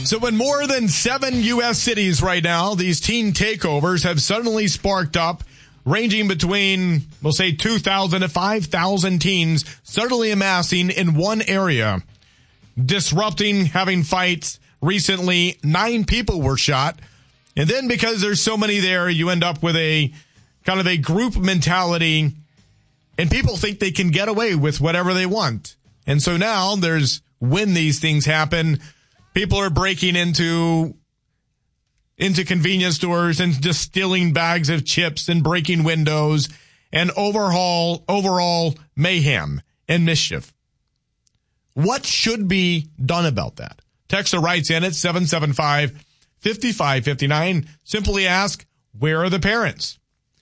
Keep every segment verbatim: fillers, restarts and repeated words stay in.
So in more than seven U S cities right now, these teen takeovers have suddenly sparked up, ranging between, we'll say, two thousand to five thousand teens suddenly amassing in one area, disrupting, having fights. Recently, nine people were shot. And then because there's so many there, you end up with a kind of a group mentality, and people think they can get away with whatever they want. And so now there's, when these things happen, people are breaking into into convenience stores and just stealing bags of chips and breaking windows and overhaul overall mayhem and mischief. What should be done about that? Texter writes in at seven seven five, five five five nine. Simply ask, where are the parents?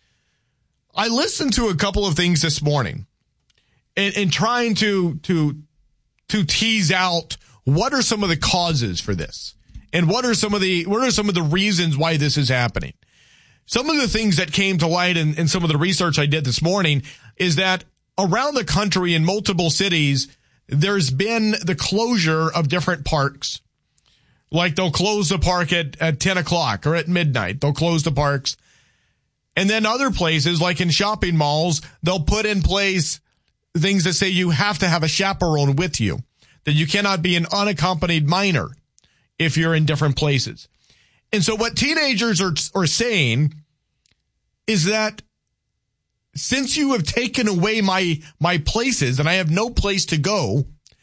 I listened to a couple of things this morning in, in trying to to to tease out what are some of the causes for this, and what are some of the what are some of the reasons why this is happening. Some of the things that came to light in, in some of the research I did this morning is that around the country in multiple cities, there's been the closure of different parks. Like they'll close the park at, at ten o'clock or at midnight. They'll close the parks. And then other places, like in shopping malls, they'll put in place things that say you have to have a chaperone with you, that you cannot be an unaccompanied minor if you're in different places. And so what teenagers are, are saying is that since you have taken away my, my places and I have no place to go,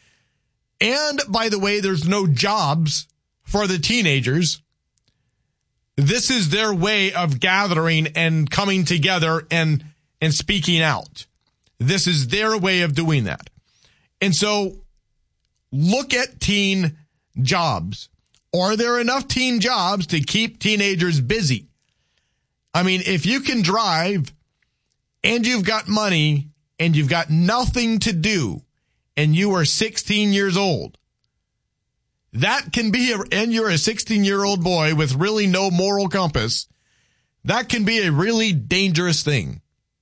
and by the way, there's no jobs for the teenagers, this is their way of gathering and coming together and, and speaking out. This is their way of doing that. And so look at teen jobs. Are there enough teen jobs to keep teenagers busy? I mean, if you can drive and you've got money and you've got nothing to do and you are sixteen years old, that can be, a, and you're a sixteen-year-old boy with really no moral compass, that can be a really dangerous thing.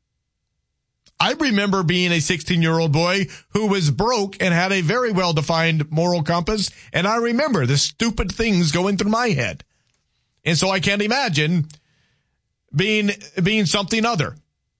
I remember being a sixteen-year-old boy who was broke and had a very well-defined moral compass, and I remember the stupid things going through my head. And so I can't imagine being being something other,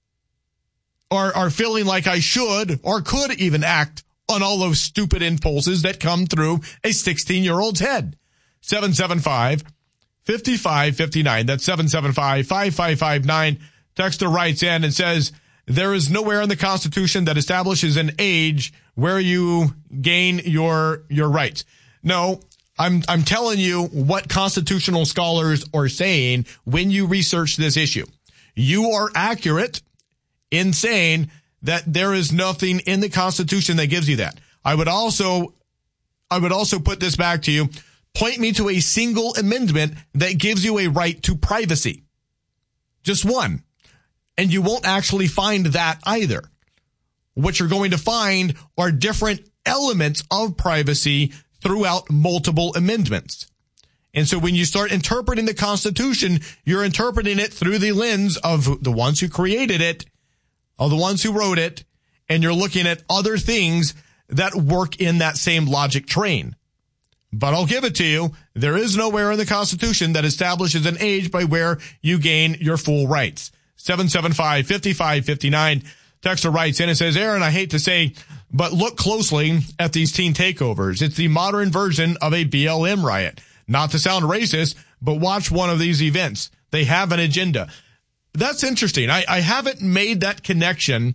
or, or feeling like I should or could even act on all those stupid impulses that come through a sixteen-year-old's head. seven seven five, five five five nine. That's seven seven five, five five five nine. Texter writes in and says, there is nowhere in the Constitution that establishes an age where you gain your your rights. No, I'm I'm telling you what constitutional scholars are saying when you research this issue. You are accurate in saying that there is nothing in the Constitution that gives you that. I would also I would also put this back to you. Point me to a single amendment that gives you a right to privacy. Just one. And you won't actually find that either. What you're going to find are different elements of privacy throughout multiple amendments. And so when you start interpreting the Constitution, you're interpreting it through the lens of the ones who created it, of the ones who wrote it, and you're looking at other things that work in that same logic train. But I'll give it to you. There is nowhere in the Constitution that establishes an age by where you gain your full rights. seven seven five, five five five nine. Texter writes in and says, Aaron, I hate to say, but look closely at these teen takeovers. It's the modern version of a B L M riot. Not to sound racist, but watch one of these events. They have an agenda. That's interesting. I, I haven't made that connection,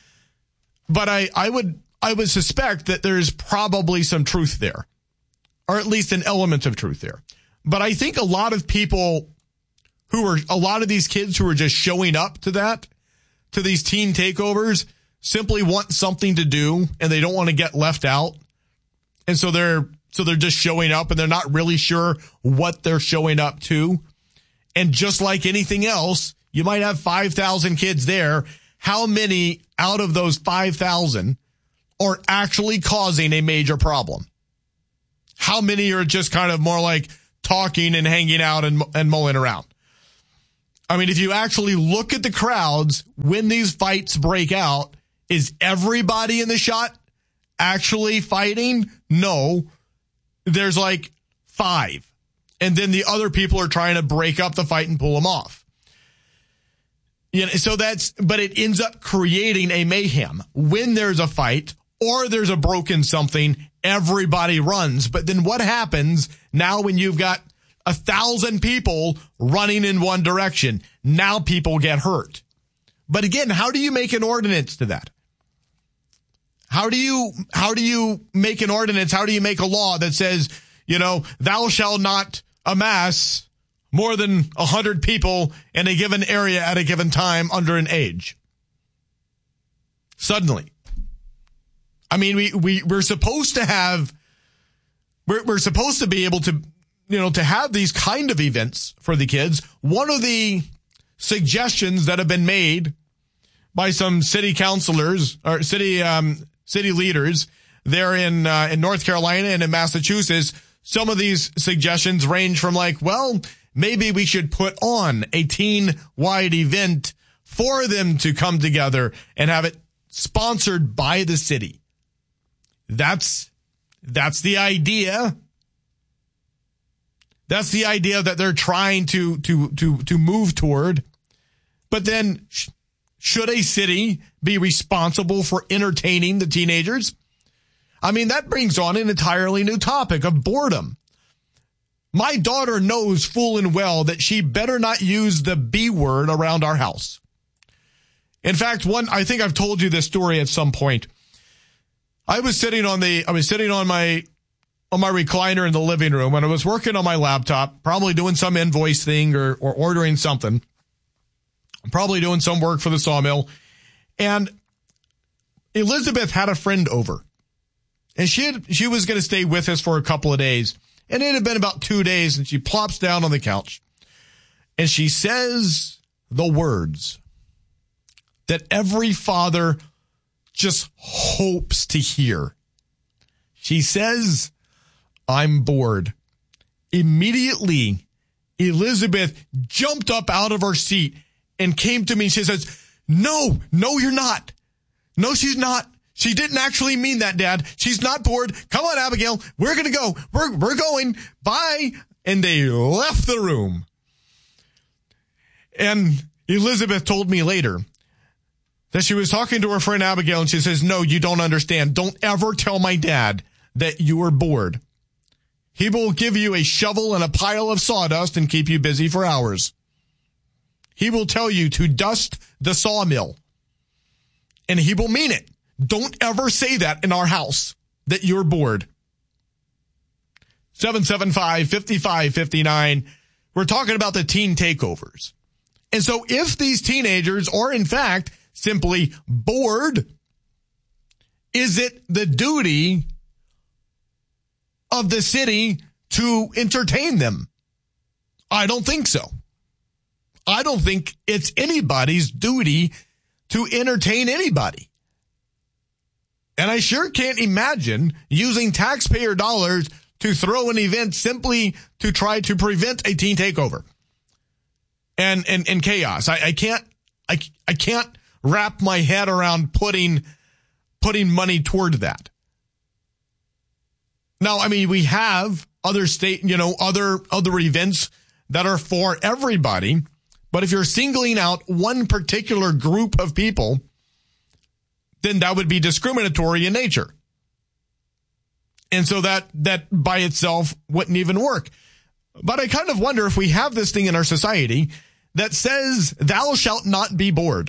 but I, I would I would suspect that there's probably some truth there, or at least an element of truth there. But I think a lot of people who are, a lot of these kids who are just showing up to that, to these teen takeovers, simply want something to do and they don't want to get left out. And so they're, so they're just showing up and they're not really sure what they're showing up to. And just like anything else, you might have five thousand kids there. How many out of those five thousand are actually causing a major problem? How many are just kind of more like talking and hanging out and, and mulling around? I mean, if you actually look at the crowds when these fights break out, is everybody in the shot actually fighting? No. There's like five and then the other people are trying to break up the fight and pull them off. You know, so that's, but it ends up creating a mayhem. When there's a fight or there's a broken something, everybody runs. But then what happens now when you've got a thousand people running in one direction? Now people get hurt. But again, how do you make an ordinance to that? How do you, how do you make an ordinance? How do you make a law that says, you know, thou shalt not amass more than a hundred people in a given area at a given time under an age? Suddenly. I mean, we, we, we're supposed to have, we're, we're supposed to be able to, you know, to have these kind of events for the kids. One of the suggestions that have been made by some city councilors or city, um, city leaders there in, uh, in North Carolina and in Massachusetts, some of these suggestions range from like, well, maybe we should put on a teen-wide event for them to come together and have it sponsored by the city. That's, that's the idea. That's the idea that they're trying to, to, to, to move toward. But then sh- should a city be responsible for entertaining the teenagers? I mean, that brings on an entirely new topic of boredom. My daughter knows full and well that she better not use the B word around our house. In fact, one, I think I've told you this story at some point. I was sitting on the, I was sitting on my, on my recliner in the living room and I was working on my laptop, probably doing some invoice thing or, or ordering something. Probably doing some work for the sawmill. And Elizabeth had a friend over. And she had, she was going to stay with us for a couple of days. And it had been about two days and she plops down on the couch. And she says the words that every father just hopes to hear. She says, "I'm bored." Immediately, Elizabeth jumped up out of her seat and came to me. She says, no, no, you're not. No, she's not. She didn't actually mean that, Dad. She's not bored. Come on, Abigail. We're going to go. We're, we're going. Bye. And they left the room. And Elizabeth told me later that she was talking to her friend Abigail and she says, no, you don't understand. Don't ever tell my dad that you are bored. He will give you a shovel and a pile of sawdust and keep you busy for hours. He will tell you to dust the sawmill. And he will mean it. Don't ever say that in our house, that you're bored. seven seven five, five five five nine. We're talking about the teen takeovers. And so if these teenagers are in fact simply bored, is it the duty of the city to entertain them? I don't think so. I don't think it's anybody's duty to entertain anybody. And I sure can't imagine using taxpayer dollars to throw an event simply to try to prevent a teen takeover and, and, and chaos. I, I can't, I, I can't wrap my head around putting, putting money toward that. Now, I mean, we have other state, you know, other, other events that are for everybody. But if you're singling out one particular group of people, then that would be discriminatory in nature. And so that, that by itself wouldn't even work. But I kind of wonder if we have this thing in our society that says, thou shalt not be bored.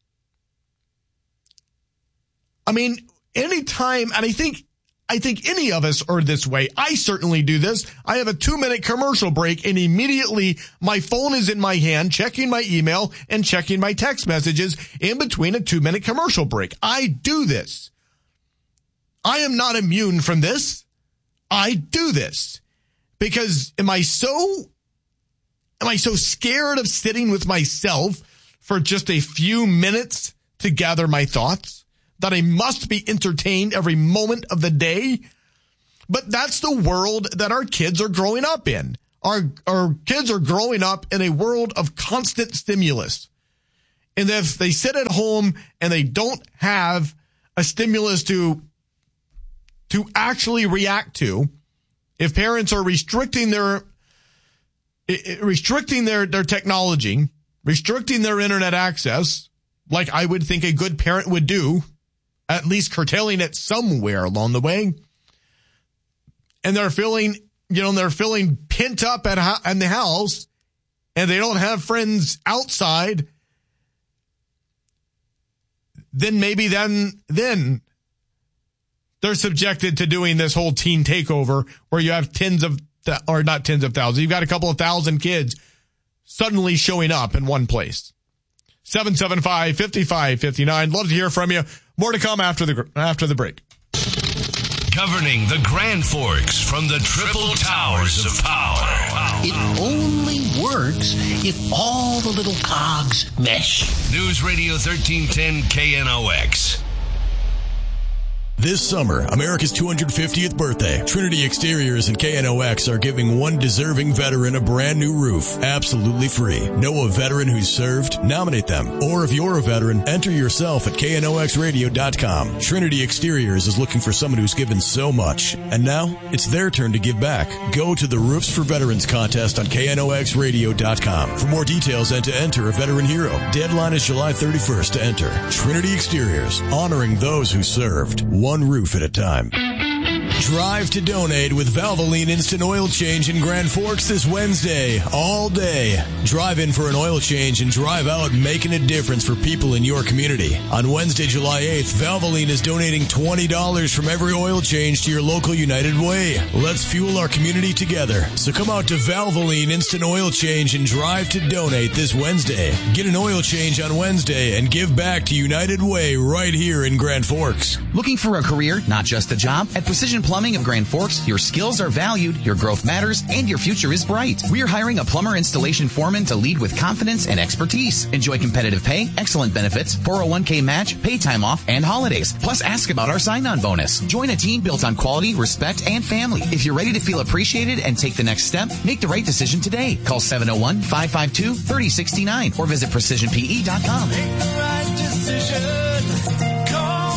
I mean, anytime, and I think, I think any of us are this way. I certainly do this. I have a two minute commercial break and immediately my phone is in my hand, checking my email and checking my text messages in between a two minute commercial break. I do this. I am not immune from this. I do this because am I so, am I so scared of sitting with myself for just a few minutes to gather my thoughts that I must be entertained every moment of the day? But that's the world that our kids are growing up in. Our, our kids are growing up in a world of constant stimulus. And if they sit at home and they don't have a stimulus to, to actually react to, if parents are restricting their, it, it, restricting their, their technology, restricting their internet access, like I would think a good parent would do, at least curtailing it somewhere along the way. And they're feeling, you know, they're feeling pent up at in the house, and they don't have friends outside. Then maybe then, then they're subjected to doing this whole teen takeover where you have tens of, th- or not tens of thousands, you've got a couple of thousand kids suddenly showing up in one place. seven seven five, five five five nine. Love to hear from you. More to come after the after the break. Governing the Grand Forks from the Triple Towers of Power. It only works if all the little cogs mesh. News Radio thirteen ten K N O X. This summer, America's two hundred fiftieth birthday, Trinity Exteriors and K N O X are giving one deserving veteran a brand new roof, absolutely free. Know a veteran who's served? Nominate them. Or if you're a veteran, enter yourself at K N O X radio dot com. Trinity Exteriors is looking for someone who's given so much. And now, it's their turn to give back. Go to the Roofs for Veterans contest on K N O X radio dot com for more details and to enter a veteran hero. Deadline is July thirty-first to enter. Trinity Exteriors, honoring those who served. One roof at a time. Drive to donate with Valvoline Instant Oil Change in Grand Forks this Wednesday, all day. Drive in for an oil change and drive out making a difference for people in your community. On Wednesday, July eighth, Valvoline is donating twenty dollars from every oil change to your local United Way. Let's fuel our community together. So come out to Valvoline Instant Oil Change and drive to donate this Wednesday. Get an oil change on Wednesday and give back to United Way right here in Grand Forks. Looking for a career, not just a job? At Precision Plumbing of Grand Forks, your skills are valued, your growth matters, and your future is bright. We are hiring a plumber installation foreman to lead with confidence and expertise. Enjoy competitive pay, excellent benefits, four oh one k match, pay time off, and holidays. Plus, ask about our sign-on bonus. Join a team built on quality, respect, and family. If you're ready to feel appreciated and take the next step, make the right decision today. Call seven oh one, five five two, three oh six nine or visit precision p e dot com. Make the right decision. Call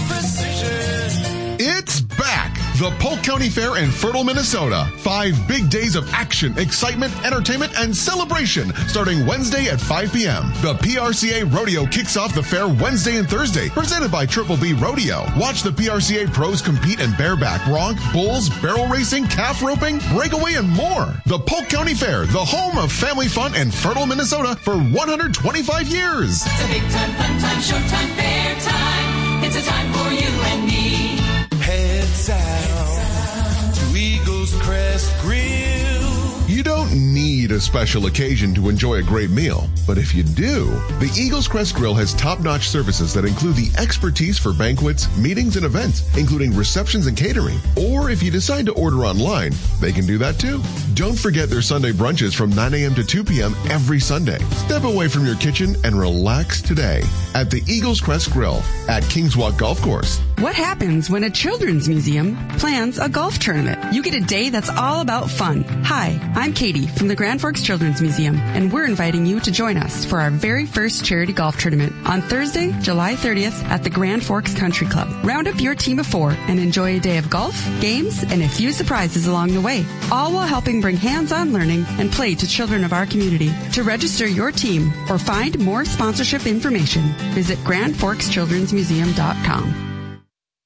Precision. It's back! The Polk County Fair in Fertile, Minnesota. Five big days of action, excitement, entertainment, and celebration starting Wednesday at five p.m. The P R C A Rodeo kicks off the fair Wednesday and Thursday, presented by Triple B Rodeo. Watch the P R C A pros compete in bareback, bronc, bulls, barrel racing, calf roping, breakaway, and more. The Polk County Fair, the home of family fun in Fertile, Minnesota for one hundred twenty-five years. It's a big time, fun time, showtime, fair time. It's a time for you and me. Head south to Eagles Crest Grill. You don't need a special occasion to enjoy a great meal, but if you do, the Eagles Crest Grill has top-notch services that include the expertise for banquets, meetings, and events, including receptions and catering. Or if you decide to order online, they can do that too. Don't forget their Sunday brunches from nine a.m. to two p.m. every Sunday. Step away from your kitchen and relax today at the Eagles Crest Grill at Kings Walk Golf Course. What happens when a children's museum plans a golf tournament? You get a day that's all about fun. Hi, I'm Katie from the Grand Forks Children's Museum, and we're inviting you to join us for our very first charity golf tournament on Thursday, July thirtieth at the Grand Forks Country Club. Round up your team of four and enjoy a day of golf, games, and a few surprises along the way, all while helping bring hands-on learning and play to children of our community. To register your team or find more sponsorship information, visit grand forks children's museum dot com.